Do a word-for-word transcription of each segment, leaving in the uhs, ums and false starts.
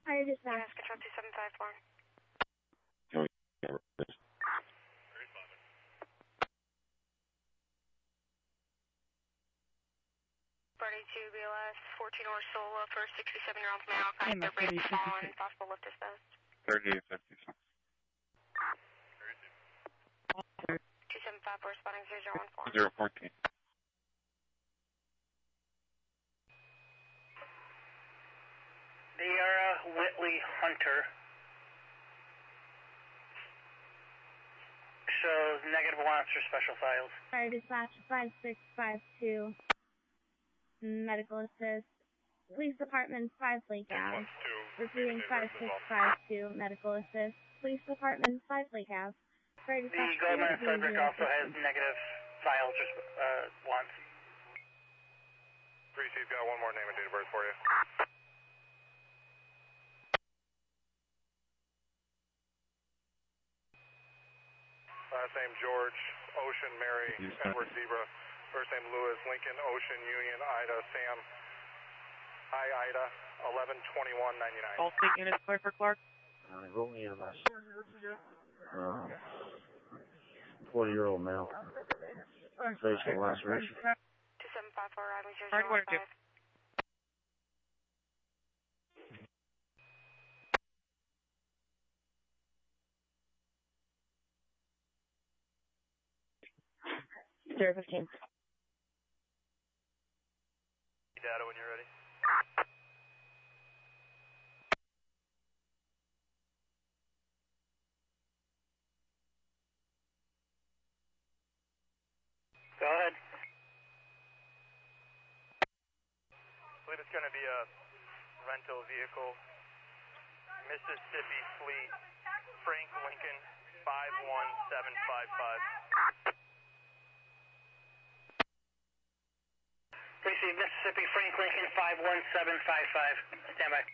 Fire dispatch. Control two seven five four. forty-two B L S, fourteen Orsola for sixty-seven-year-old male. Hey, Contact my their brain thirty-six. fallen, possible lift assist. thirty-eight fifty-six. two seven five four, spotting zero zero one four. zero fourteen. Deara Whitley Hunter shows negative wants for special files. Fire dispatch five six five two. Medical assist. Police Department five Lake Ave. Repeating five six five two. Medical assist. Police Department five Lake Ave. Fire The dispatch. Goldman Frederick also has negative files or uh, wants. three C's got one more name and date of birth for you. Last name George, Ocean, Mary, Edward Zebra. First name Lewis, Lincoln, Ocean, Union, Ida, Sam. Hi, Ida, eleven twenty-one ninety-nine. All state units clear for Clark. Uh, roll me a bus. Uh, forty-year-old male. Facial laceration. two seven five four, arriving zero zero Hardware one five. zero fifteen. Data when you're ready. Go ahead. I believe it's going to be a rental vehicle. Mississippi Fleet, Frank Lincoln, five one seven five five. Receive Mississippi Frank Lincoln five one seven five five. Stand by.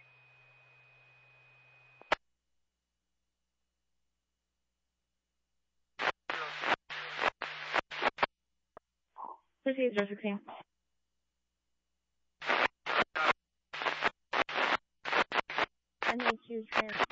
Proceed zero sixteen. I need to transfer.